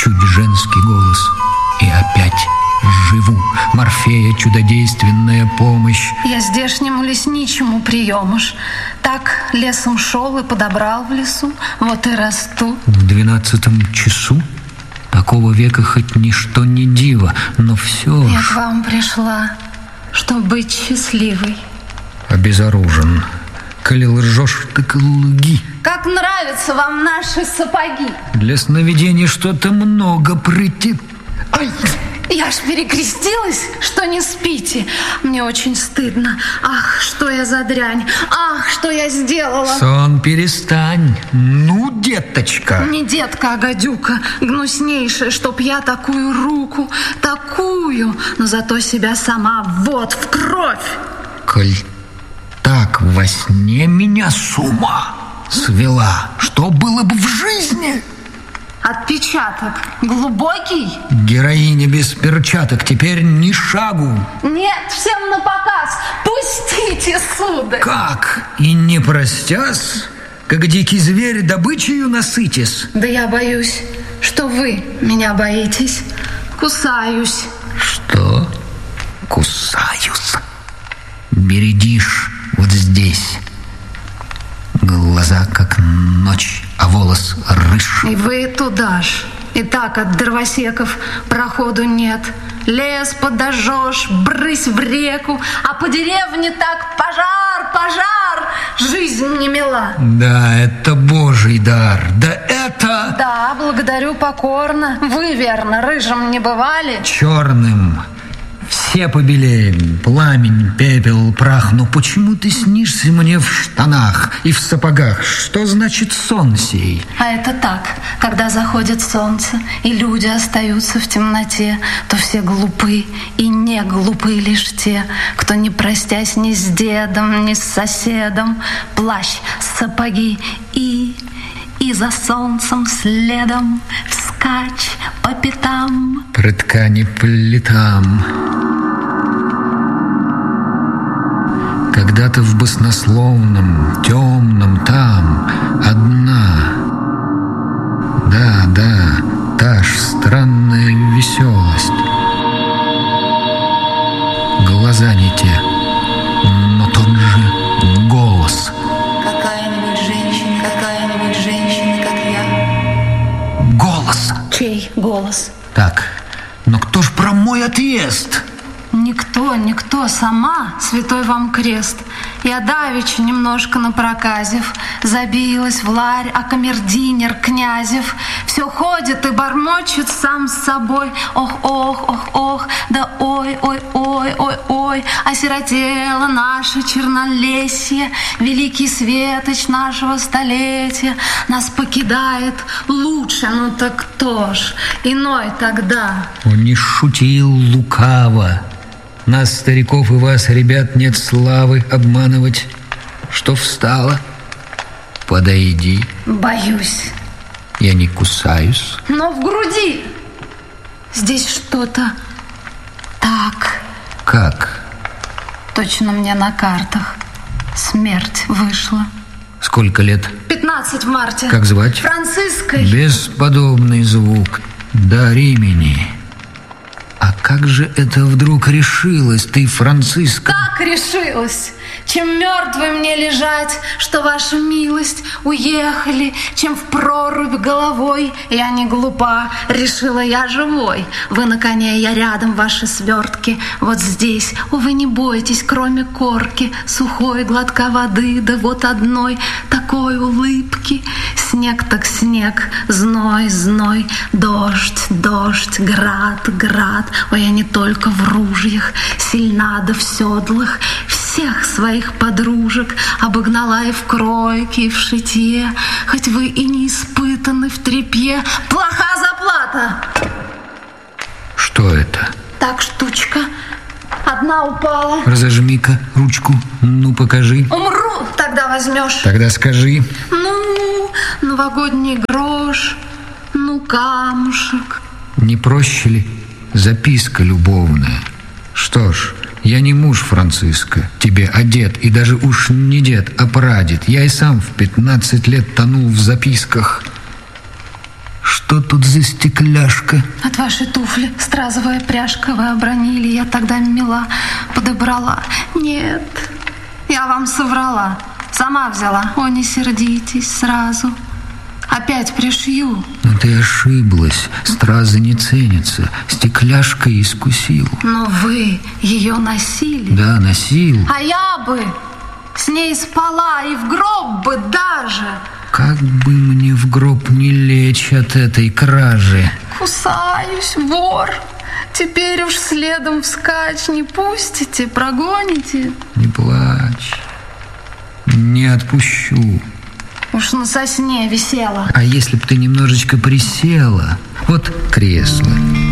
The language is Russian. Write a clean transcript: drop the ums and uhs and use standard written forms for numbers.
чуть женский голос, и опять живу. Морфея чудодейственная помощь. Я здешнему лесничему приемыш. Так лесом шел и подобрал в лесу, вот и расту. В 12 часу? Такого века хоть ничто не диво, но все Я к вам пришла, чтобы быть счастливой. Обезоружен. Коли лжешь, так лги. Как нравятся вам наши сапоги? Для сновидений что-то много прыти. Ой, я ж перекрестилась, что не спите. Мне очень стыдно. Ах, что я за дрянь. Ах, что я сделала. Сон, перестань. Ну, деточка. Не детка, а гадюка. Гнуснейшая, чтоб я такую руку, такую, но зато себя сама вот в кровь. Коль так во сне меня с ума свела, что было бы в жизни? Отпечаток глубокий? Героиня без перчаток, теперь ни шагу. Нет, всем на показ. Пустите, сударь. Как? И не простясь, как дикий зверь, добычею насытись? Да я боюсь, что вы меня боитесь. Кусаюсь. Что? Кусаюсь? Бередишь вот здесь. Глаза как ночь, а волос рыж. И вы туда ж. И так от дровосеков проходу нет. Лес подожжешь, брысь в реку, а по деревне так пожар, пожар. Жизнь не мила. Да, это Божий дар. Да это... Да, благодарю покорно. Вы, верно, рыжим не бывали? Черным. Все побелеем, пламень, пепел, прах. Но почему ты снишься мне в штанах и в сапогах? Что значит сон сей? А это так, когда заходит солнце, и люди остаются в темноте, то все глупы, и не глупы лишь те, кто, не простясь ни с дедом, ни с соседом, плащ, сапоги и за солнцем следом вскачь по пятам. Прытка не по летам. Когда-то в баснословном, темном там одна. Да, та ж странная веселость. Глаза не те, но тот же голос. Какая-нибудь женщина, как я. Голос. Чей голос? Так, но кто ж про мой отъезд? Никто, сама, святой вам крест. Я давеча немножко напроказив, забилась в ларь, а камердинер Князев все ходит и бормочет сам с собой. Ох, да ой, осиротело наше чернолесье, великий светоч нашего столетия нас покидает лучше, ну так кто ж иной тогда? Он не шутил лукаво. Нас, стариков, и вас, ребят, нет славы обманывать. Что встала? Подойди. Боюсь. Я не кусаюсь. Но в груди здесь что-то так. Как? Точно мне на картах смерть вышла. Сколько лет? 15 в марте. Как звать? Франциской. Бесподобный звук. До ремени. А как же это вдруг решилось, ты, Франциска? Как решилась? Чем мертвой мне лежать, что ваша милость уехали, чем в прорубь головой. Я не глупа, решила я живой. Вы на коне, я рядом, ваши свертки. Вот здесь, вы не бойтесь, кроме корки, сухой глотка воды, да вот одной такой улыбки. Снег так снег, зной, дождь, град. Ой, я не только в ружьях, сильна да в седлах, всех своих подружек обогнала и в кройке, и в шитье, хоть вы и не испытаны в тряпье. Плоха заплата! Что это? Так, штучка. Одна упала. Разожми-ка ручку, ну покажи. Умру, тогда возьмешь. Тогда скажи. Ну, новогодний грош, ну, камушек. Не проще ли записка любовная? Что ж, я не муж, Франциска, тебе одет, и даже уж не дед, а прадед. Я и сам в 15 лет тонул в записках. Что тут за стекляшка? От вашей туфли стразовая пряжка вы обронили. Я тогда мила подобрала. Нет, я вам соврала. Сама взяла. О, не сердитесь сразу. Опять пришью. Но ты ошиблась. Стразы не ценятся. Стекляшка искусил. Но вы ее носили. Да, носил. А я бы с ней спала и в гроб бы даже. Как бы мне в гроб не лечь от этой кражи. Кусаюсь, вор. Теперь уж следом вскачь не пустите, прогоните. Не плачь. Не отпущу. Уж на сосне висела. А если б ты немножечко присела? Вот кресло.